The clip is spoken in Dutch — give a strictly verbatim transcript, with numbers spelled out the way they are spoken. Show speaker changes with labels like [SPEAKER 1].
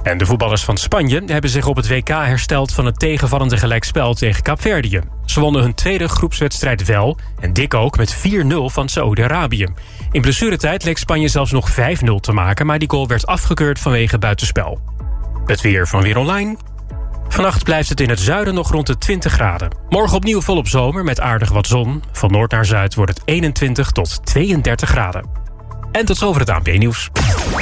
[SPEAKER 1] En de voetballers van Spanje hebben zich op het W K hersteld van het tegenvallende gelijkspel tegen Kaapverdië. Ze wonnen hun tweede groepswedstrijd wel en dik ook met vier nul van Saoedi-Arabië. In blessuretijd leek Spanje zelfs nog vijf nul te maken, maar die goal werd afgekeurd vanwege buitenspel. Het weer van Weer Online. Vannacht blijft het in het zuiden nog rond de twintig graden. Morgen opnieuw volop zomer met aardig wat zon. Van noord naar zuid wordt het eenentwintig tot tweeëndertig graden. En tot zover het A N P Nieuws.